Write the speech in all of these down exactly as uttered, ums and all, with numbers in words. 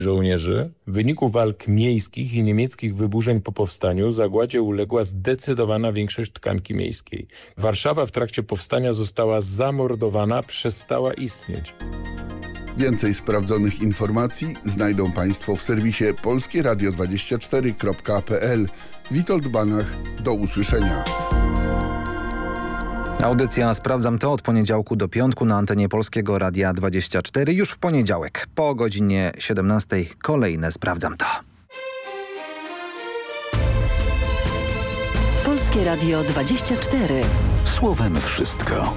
żołnierzy. W wyniku walk miejskich i niemieckich wyburzeń po powstaniu zagładzie uległa zdecydowana większość tkanki miejskiej. Warszawa w trakcie powstania została zamordowana, przestała istnieć. Więcej sprawdzonych informacji znajdą Państwo w serwisie polskie radio dwadzieścia cztery kropka p l. Witold Banach, do usłyszenia. Audycja Sprawdzam to od poniedziałku do piątku na antenie Polskiego Radia dwadzieścia cztery. Już w poniedziałek po godzinie siedemnastej kolejne Sprawdzam to. Polskie Radio dwadzieścia cztery. Słowem wszystko.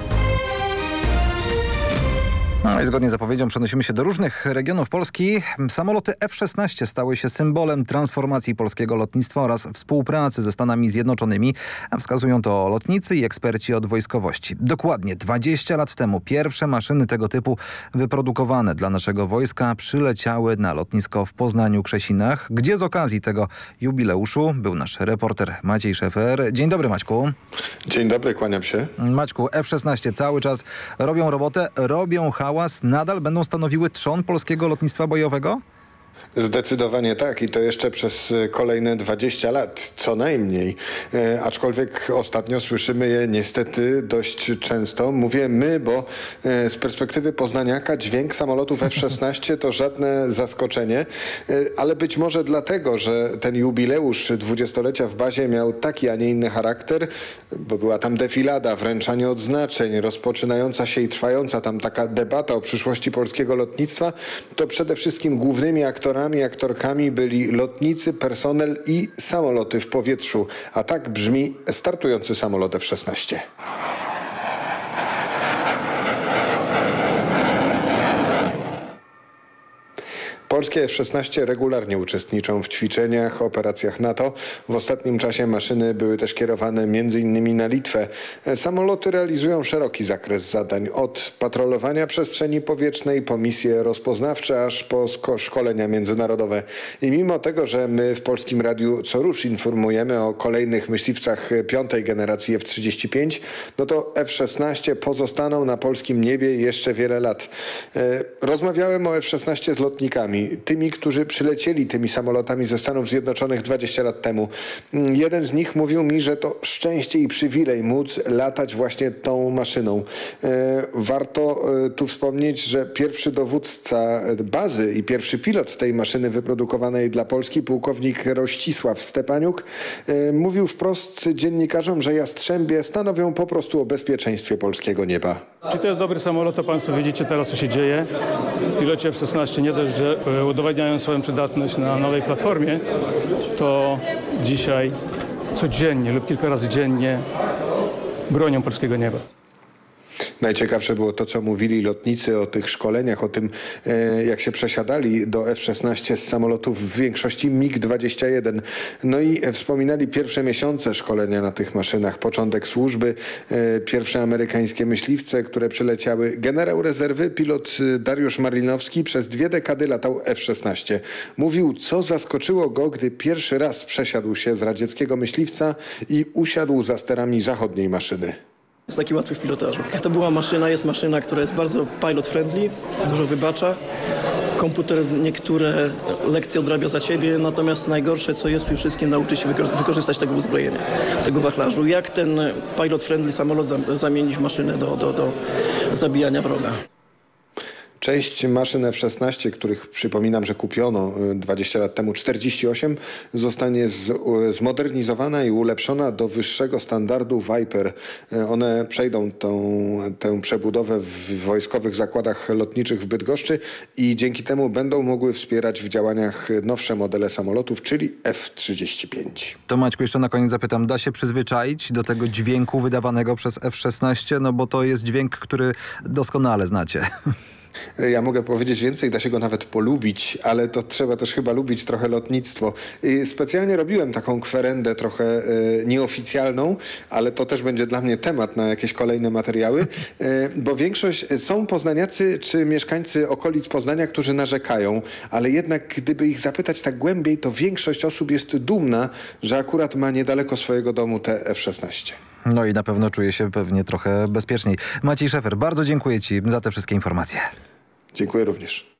No i zgodnie z zapowiedzią przenosimy się do różnych regionów Polski. Samoloty F szesnaście stały się symbolem transformacji polskiego lotnictwa oraz współpracy ze Stanami Zjednoczonymi. Wskazują to lotnicy i eksperci od wojskowości. Dokładnie dwadzieścia lat temu pierwsze maszyny tego typu wyprodukowane dla naszego wojska przyleciały na lotnisko w Poznaniu-Krzesinach, gdzie z okazji tego jubileuszu był nasz reporter Maciej Szefer. Dzień dobry, Maćku. Dzień dobry, kłaniam się. Maćku, F szesnaście cały czas robią robotę, robią hałas. Nadal będą stanowiły trzon polskiego lotnictwa bojowego? Zdecydowanie tak i to jeszcze przez kolejne dwadzieścia lat, co najmniej. E, aczkolwiek ostatnio słyszymy je niestety dość często. Mówię my, bo e, z perspektywy poznaniaka dźwięk samolotów F szesnaście to żadne zaskoczenie, e, ale być może dlatego, że ten jubileusz dwudziestolecia w bazie miał taki, a nie inny charakter, bo była tam defilada, wręczanie odznaczeń, rozpoczynająca się i trwająca tam taka debata o przyszłości polskiego lotnictwa, to przede wszystkim głównymi aktorami i aktorkami byli lotnicy, personel i samoloty w powietrzu. A tak brzmi startujący samolot F szesnaście. Polskie F szesnaście regularnie uczestniczą w ćwiczeniach, operacjach NATO. W ostatnim czasie maszyny były też kierowane między innymi na Litwę. Samoloty realizują szeroki zakres zadań, od patrolowania przestrzeni powietrznej po misje rozpoznawcze, aż po szkolenia międzynarodowe. I mimo tego, że my w Polskim Radiu co rusz informujemy o kolejnych myśliwcach piątej generacji F trzydzieści pięć, no to F szesnaście pozostaną na polskim niebie jeszcze wiele lat. Rozmawiałem o F szesnaście z lotnikami, tymi, którzy przylecieli tymi samolotami ze Stanów Zjednoczonych dwadzieścia lat temu. Jeden z nich mówił mi, że to szczęście i przywilej móc latać właśnie tą maszyną. Warto tu wspomnieć, że pierwszy dowódca bazy i pierwszy pilot tej maszyny wyprodukowanej dla Polski, pułkownik Rościsław Stepaniuk, mówił wprost dziennikarzom, że Jastrzębie stanowią po prostu o bezpieczeństwie polskiego nieba. Czy to jest dobry samolot, to Państwo widzicie teraz, co się dzieje. Piloci F szesnaście nie dość, że udowadniają swoją przydatność na nowej platformie, to dzisiaj codziennie lub kilka razy dziennie bronią polskiego nieba. Najciekawsze było to, co mówili lotnicy o tych szkoleniach, o tym, jak się przesiadali do F szesnaście z samolotów w większości mig dwadzieścia jeden. No i wspominali pierwsze miesiące szkolenia na tych maszynach, początek służby, pierwsze amerykańskie myśliwce, które przyleciały. Generał rezerwy, pilot Dariusz Marlinowski, przez dwie dekady latał F szesnaście. Mówił, co zaskoczyło go, gdy pierwszy raz przesiadł się z radzieckiego myśliwca i usiadł za sterami zachodniej maszyny. Jest taki łatwy w pilotażu. To była maszyna, jest maszyna, która jest bardzo pilot friendly, dużo wybacza. Komputer niektóre lekcje odrabia za ciebie, natomiast najgorsze, co jest w tym wszystkim, nauczyć się wyko- wykorzystać tego uzbrojenia, tego wachlarzu. Jak ten pilot friendly samolot zam- zamienić w maszynę do, do, do zabijania wroga. Część maszyn F szesnaście, których przypominam, że kupiono dwadzieścia lat temu czterdzieści osiem, zostanie z, zmodernizowana i ulepszona do wyższego standardu Viper. One przejdą tą, tę przebudowę w wojskowych zakładach lotniczych w Bydgoszczy i dzięki temu będą mogły wspierać w działaniach nowsze modele samolotów, czyli F trzydzieści pięć. To Maćku, jeszcze na koniec zapytam, da się przyzwyczaić do tego dźwięku wydawanego przez F szesnaście? No bo to jest dźwięk, który doskonale znacie. Ja mogę powiedzieć więcej, da się go nawet polubić, ale to trzeba też chyba lubić trochę lotnictwo. Specjalnie robiłem taką kwerendę trochę nieoficjalną, ale to też będzie dla mnie temat na jakieś kolejne materiały, bo większość są poznaniacy czy mieszkańcy okolic Poznania, którzy narzekają, ale jednak gdyby ich zapytać tak głębiej, to większość osób jest dumna, że akurat ma niedaleko swojego domu te F szesnaście. No i na pewno czuje się pewnie trochę bezpieczniej. Maciej Szefer, bardzo dziękuję Ci za te wszystkie informacje. Dziękuję również.